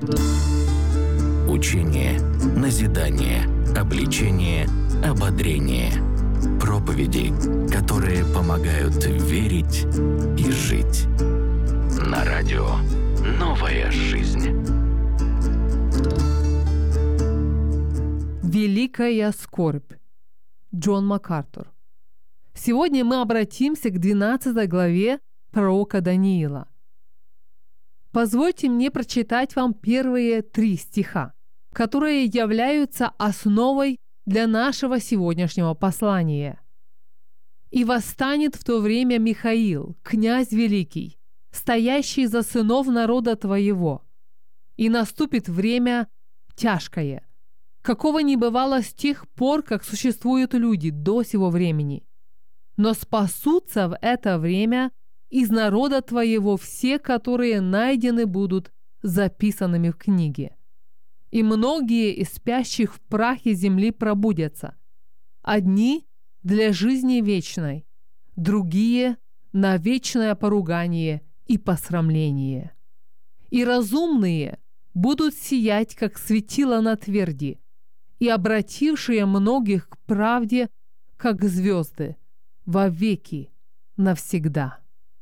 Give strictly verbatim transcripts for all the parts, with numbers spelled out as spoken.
Учение, назидание, обличение, ободрение. Проповеди, которые помогают верить и жить. На радио «Новая жизнь». Великая скорбь. Джон МакАртур. Сегодня мы обратимся к двенадцатой главе пророка Даниила. Позвольте мне прочитать вам первые три стиха, которые являются основой для нашего сегодняшнего послания. «И восстанет в то время Михаил, князь великий, стоящий за сынов народа твоего, и наступит время тяжкое, какого не бывало с тех пор, как существуют люди до сего времени. Но спасутся в это время из народа твоего все, которые найдены будут записанными в книге. И многие из спящих в прахе земли пробудятся, одни для жизни вечной, другие на вечное поругание и посрамление. И разумные будут сиять, как светило на тверди, и обратившие многих к правде, как звезды, вовеки, навсегда».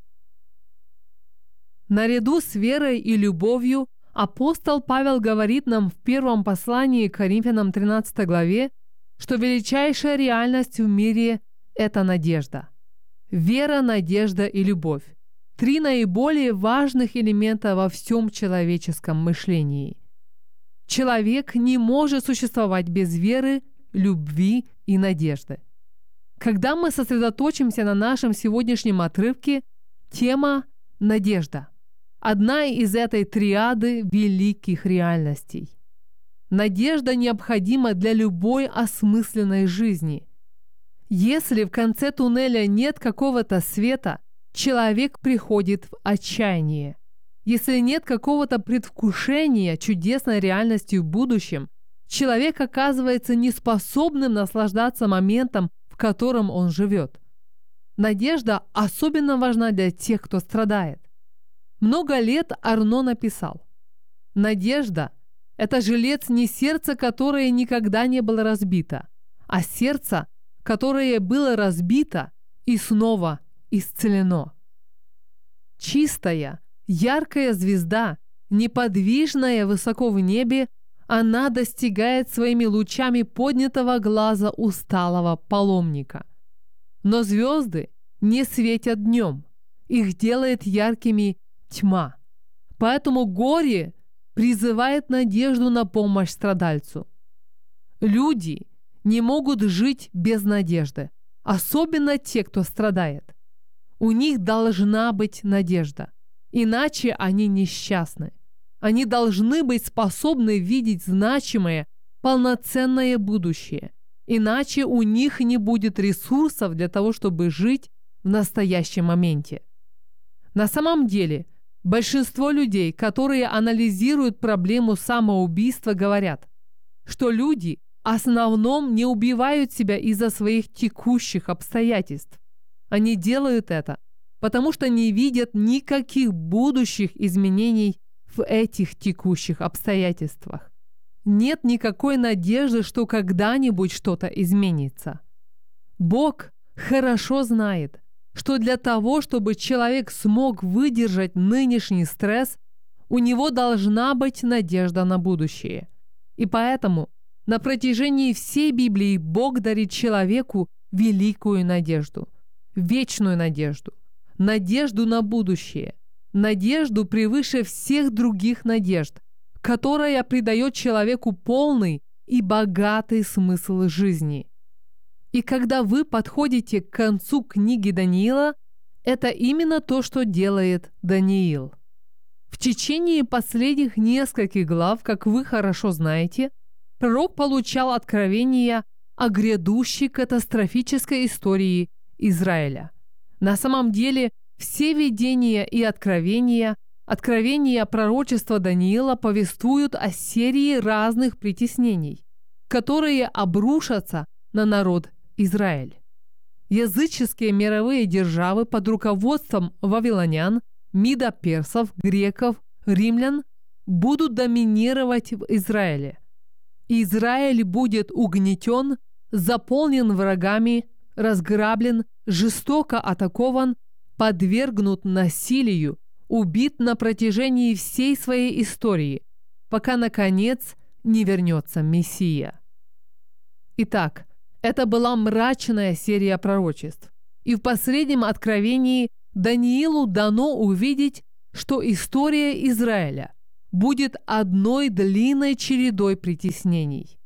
Наряду с верой и любовью апостол Павел говорит нам в первом послании к Коринфянам тринадцатой главе, что величайшая реальность в мире – это надежда. Вера, надежда и любовь – три наиболее важных элемента во всем человеческом мышлении. Человек не может существовать без веры, любви и надежды. Когда мы сосредоточимся на нашем сегодняшнем отрывке, тема – надежда. Одна из этой триады великих реальностей. Надежда необходима для любой осмысленной жизни. Если в конце туннеля нет какого-то света, человек приходит в отчаяние. Если нет какого-то предвкушения чудесной реальностью в будущем, человек оказывается неспособным наслаждаться моментом, в котором он живет. Надежда особенно важна для тех, кто страдает. Много лет Арно написал: «Надежда – это жилец не сердца, которое никогда не было разбито, а сердце, которое было разбито и снова исцелено». Чистая, яркая звезда, неподвижная высоко в небе, она достигает своими лучами поднятого глаза усталого паломника. Но звезды не светят днем, их делает яркими тьма. Поэтому горе призывает надежду на помощь страдальцу. Люди не могут жить без надежды, особенно те, кто страдает. У них должна быть надежда, иначе они несчастны. Они должны быть способны видеть значимое, полноценное будущее, иначе у них не будет ресурсов для того, чтобы жить в настоящем моменте. На самом деле, большинство людей, которые анализируют проблему самоубийства, говорят, что люди в основном не убивают себя из-за своих текущих обстоятельств. Они делают это, потому что не видят никаких будущих изменений в этих текущих обстоятельствах. Нет никакой надежды, что когда-нибудь что-то изменится. Бог хорошо знает, что для того, чтобы человек смог выдержать нынешний стресс, у него должна быть надежда на будущее. И поэтому на протяжении всей Библии Бог дарит человеку великую надежду, вечную надежду, надежду на будущее, надежду превыше всех других надежд, которая придает человеку полный и богатый смысл жизни. И когда вы подходите к концу книги Даниила, это именно то, что делает Даниил. В течение последних нескольких глав, как вы хорошо знаете, пророк получал откровения о грядущей катастрофической истории Израиля. На самом деле, все видения и откровения, откровения пророчества Даниила повествуют о серии разных притеснений, которые обрушатся на народ Израиль. Языческие мировые державы под руководством вавилонян, мидо-персов, греков, римлян будут доминировать в Израиле. Израиль будет угнетен, заполнен врагами, разграблен, жестоко атакован, подвергнут насилию, убит на протяжении всей своей истории, пока, наконец, не вернется Мессия. Итак, это была мрачная серия пророчеств. И в последнем откровении Даниилу дано увидеть, что история Израиля будет одной длинной чередой притеснений.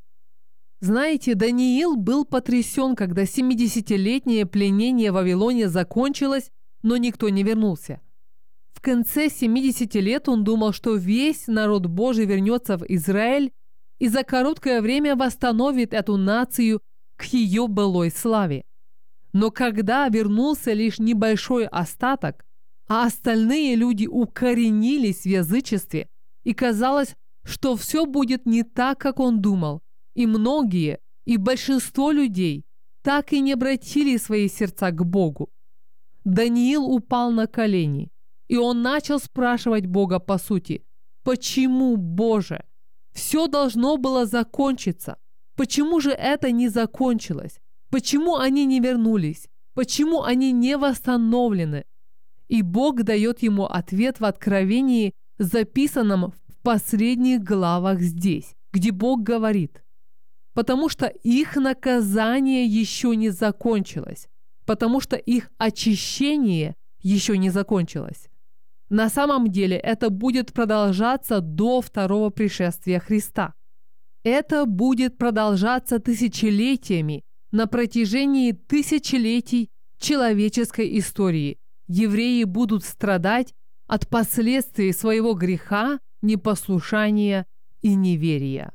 Знаете, Даниил был потрясен, когда семидесятилетнее пленение в Вавилоне закончилось, но никто не вернулся. В конце семидесяти лет он думал, что весь народ Божий вернется в Израиль и за короткое время восстановит эту нацию к ее былой славе. Но когда вернулся лишь небольшой остаток, а остальные люди укоренились в язычестве, и казалось, что все будет не так, как он думал, и многие, и большинство людей так и не обратили свои сердца к Богу. Даниил упал на колени, и он начал спрашивать Бога по сути: «Почему, Боже? Все должно было закончиться. Почему же это не закончилось? Почему они не вернулись? Почему они не восстановлены?» И Бог дает ему ответ в Откровении, записанном в последних главах здесь, где Бог говорит: «Потому что их наказание еще не закончилось, потому что их очищение еще не закончилось». На самом деле это будет продолжаться до второго пришествия Христа. Это будет продолжаться тысячелетиями, на протяжении тысячелетий человеческой истории. Евреи будут страдать от последствий своего греха, непослушания и неверия.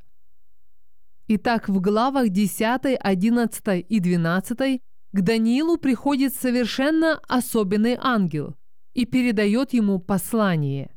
Итак, в главах десятой, одиннадцатой и двенадцатой к Даниилу приходит совершенно особенный ангел и передает ему послание.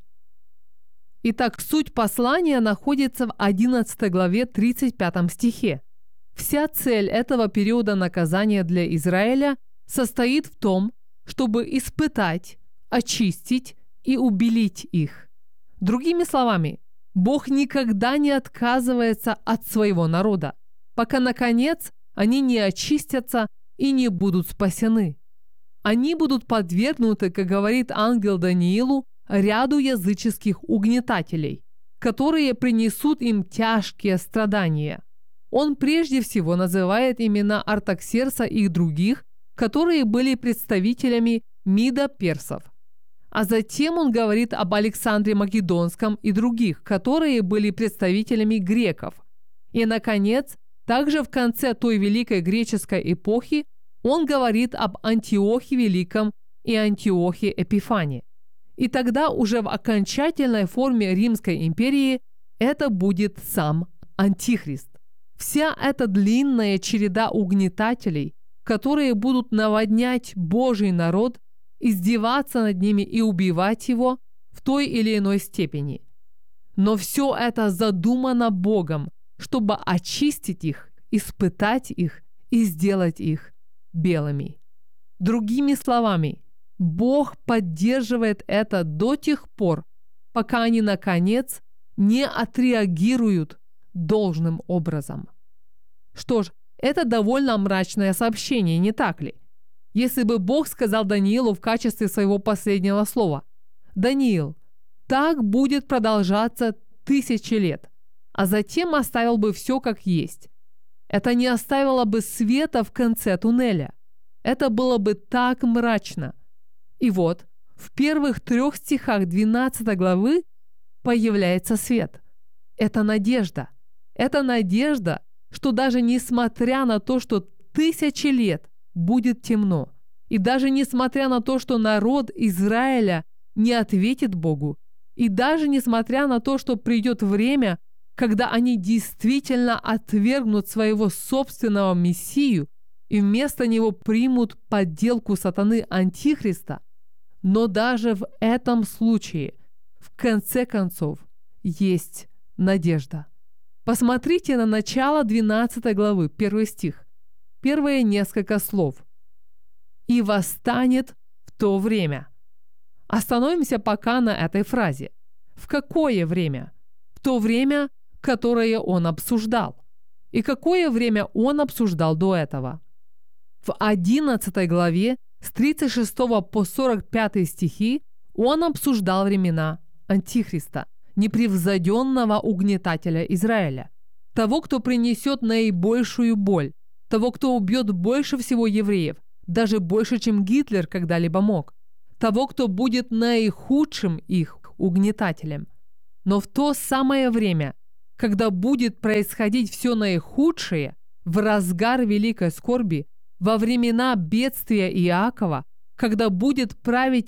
Итак, суть послания находится в одиннадцатой главе тридцать пятом стихе. Вся цель этого периода наказания для Израиля состоит в том, чтобы испытать, очистить и убелить их. Другими словами, Бог никогда не отказывается от своего народа, пока, наконец, они не очистятся и не будут спасены. Они будут подвергнуты, как говорит ангел Даниилу, ряду языческих угнетателей, которые принесут им тяжкие страдания. Он прежде всего называет имена Артаксеркса и других, которые были представителями Мида персов. А затем он говорит об Александре Македонском и других, которые были представителями греков. И, наконец, также в конце той великой греческой эпохи он говорит об Антиохе Великом и Антиохе Эпифане. И тогда уже в окончательной форме Римской империи это будет сам Антихрист. Вся эта длинная череда угнетателей, которые будут наводнять Божий народ, издеваться над ними и убивать его в той или иной степени. Но все это задумано Богом, чтобы очистить их, испытать их и сделать их белыми. Другими словами, Бог поддерживает это до тех пор, пока они, наконец, не отреагируют должным образом. Что ж, это довольно мрачное сообщение, не так ли? Если бы Бог сказал Даниилу в качестве своего последнего слова: «Даниил, так будет продолжаться тысячи лет», а затем оставил бы все как есть, это не оставило бы света в конце туннеля. Это было бы так мрачно. И вот, в первых трех стихах двенадцатой главы появляется свет. Это надежда. Это надежда, что даже несмотря на то, что тысячи лет будет темно, и даже несмотря на то, что народ Израиля не ответит Богу, и даже несмотря на то, что придет время, когда они действительно отвергнут своего собственного Мессию и вместо него примут подделку сатаны Антихриста, но даже в этом случае, в конце концов, есть надежда. Посмотрите на начало двенадцатой главы, первый стих. Первые несколько слов. «И восстанет в то время». Остановимся пока на этой фразе. В какое время? В то время, которое он обсуждал. И какое время он обсуждал до этого? В одиннадцатой главе с тридцать шестого по сорок пятый стихи он обсуждал времена Антихриста, непревзойденного угнетателя Израиля, того, кто принесет наибольшую боль, того, кто убьет больше всего евреев, даже больше, чем Гитлер когда-либо мог, того, кто будет наихудшим их угнетателем. Но в то самое время, когда будет происходить все наихудшее, в разгар великой скорби, во времена бедствия Иакова, когда будет править